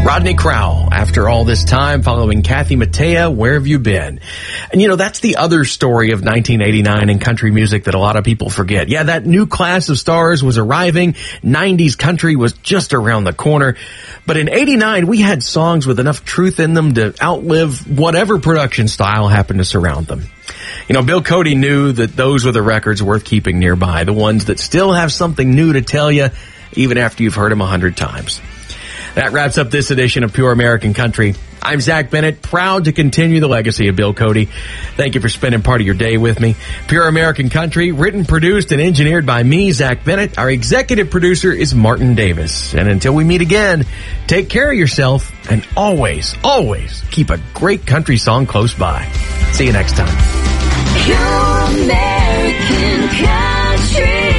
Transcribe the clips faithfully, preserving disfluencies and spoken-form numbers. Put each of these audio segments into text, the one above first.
Rodney Crowell, after all this time, following Kathy Mattea, Where Have You Been? And you know, that's the other story of nineteen eighty-nine in country music that a lot of people forget. Yeah, that new class of stars was arriving. nineties country was just around the corner. But in eighty-nine, we had songs with enough truth in them to outlive whatever production style happened to surround them. You know, Bill Cody knew that those were the records worth keeping nearby, the ones that still have something new to tell you, even after you've heard them a hundred times. That wraps up this edition of Pure American Country. I'm Zach Bennett, proud to continue the legacy of Bill Cody. Thank you for spending part of your day with me. Pure American Country, written, produced, and engineered by me, Zach Bennett. Our executive producer is Martin Davis. And until we meet again, take care of yourself and always, always keep a great country song close by. See you next time. Pure American Country.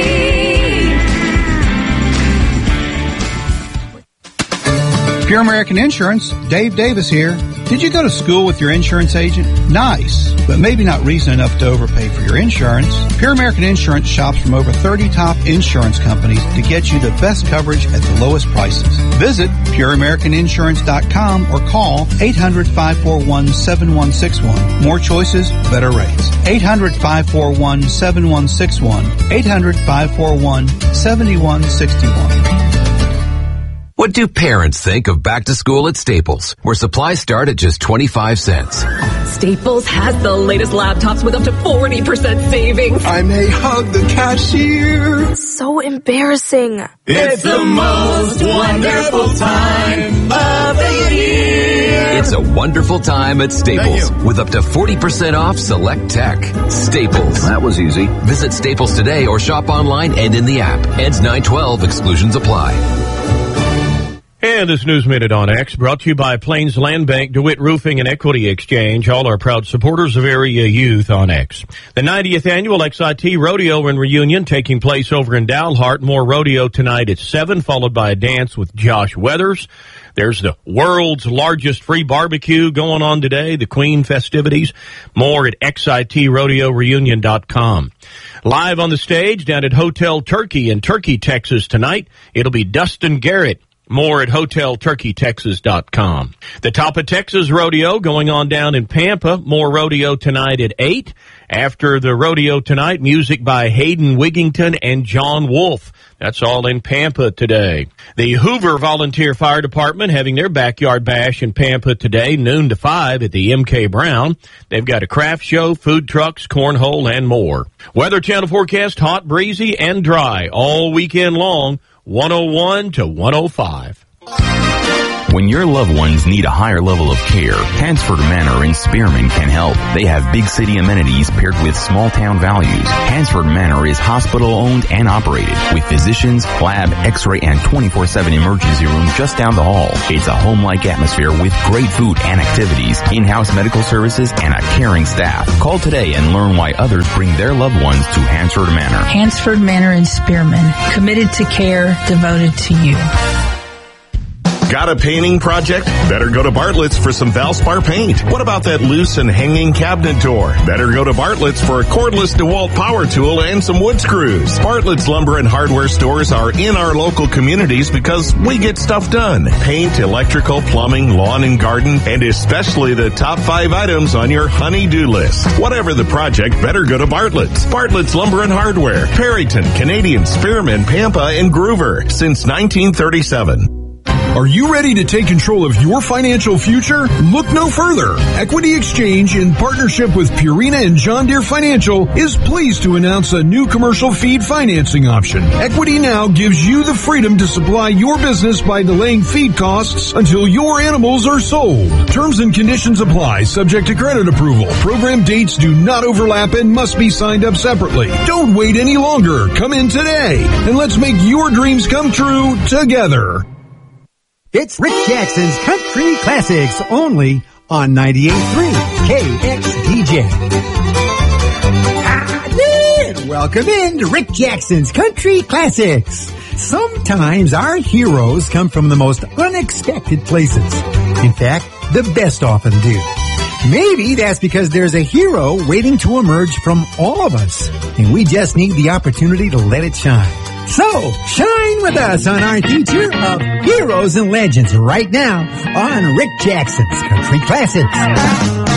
Pure American Insurance, Dave Davis here. Did you go to school with your insurance agent? Nice, but maybe not reason enough to overpay for your insurance. Pure American Insurance shops from over thirty top insurance companies to get you the best coverage at the lowest prices. Visit pure american insurance dot com or call eight hundred, five four one, seven one six one. More choices, better rates. eight hundred, five four one, seven one six one. eight hundred, five four one, seven one six one. What do parents think of back to school at Staples, where supplies start at just twenty-five cents? Staples has the latest laptops with up to forty percent savings. I may hug the cashier. So embarrassing. It's the most wonderful time of the year. It's a wonderful time at Staples with up to forty percent off select tech. Staples. That was easy. Visit Staples today or shop online and in the app. Ends nine twelve. Exclusions apply. And this News Minute on X brought to you by Plains Land Bank, DeWitt Roofing and Equity Exchange, all our proud supporters of area youth on X. The ninetieth annual X I T Rodeo and Reunion taking place over in Dalhart. More rodeo tonight at seven, followed by a dance with Josh Weathers. There's the world's largest free barbecue going on today, the Queen festivities. More at X I T rodeo reunion dot com. Live on the stage down at Hotel Turkey in Turkey, Texas tonight, it'll be Dustin Garrett. More at hotel turkey texas dot com. The Top of Texas Rodeo going on down in Pampa. More rodeo tonight at eight. After the rodeo tonight, music by Hayden Wigington and John Wolfe. That's all in Pampa today. The Hoover Volunteer Fire Department having their backyard bash in Pampa today, noon to five at the M K Brown. They've got a craft show, food trucks, cornhole, and more. Weather Channel forecast, hot, breezy, and dry all weekend long. one oh one to one oh five. When your loved ones need a higher level of care, Hansford Manor in Spearman can help. They have big city amenities paired with small town values. Hansford Manor is hospital owned and operated with physicians, lab, x-ray, and twenty-four seven emergency room just down the hall. It's a home-like atmosphere with great food and activities, in-house medical services, and a caring staff. Call today and learn why others bring their loved ones to Hansford Manor. Hansford Manor in Spearman, committed to care, devoted to you. Got a painting project? Better go to Bartlett's for some Valspar paint. What about that loose and hanging cabinet door? Better go to Bartlett's for a cordless DeWalt power tool and some wood screws. Bartlett's Lumber and Hardware stores are in our local communities because we get stuff done. Paint, electrical, plumbing, lawn and garden, and especially the top five items on your honey-do list. Whatever the project, better go to Bartlett's. Bartlett's Lumber and Hardware. Perryton, Canadian, Spearman, Pampa, and Groover since nineteen thirty-seven. Are you ready to take control of your financial future? Look no further. Equity Exchange, in partnership with Purina and John Deere Financial, is pleased to announce a new commercial feed financing option. Equity Now gives you the freedom to supply your business by delaying feed costs until your animals are sold. Terms and conditions apply, subject to credit approval. Program dates do not overlap and must be signed up separately. Don't wait any longer. Come in today and let's make your dreams come true together. It's Rick Jackson's Country Classics, only on ninety-eight point three K X D J. Hi, welcome in to Rick Jackson's Country Classics. Sometimes our heroes come from the most unexpected places. In fact, the best often do. Maybe that's because there's a hero waiting to emerge from all of us, and we just need the opportunity to let it shine. So, shine with us on our feature of Hero heroes and legends right now on Rick Jackson's Country Classics.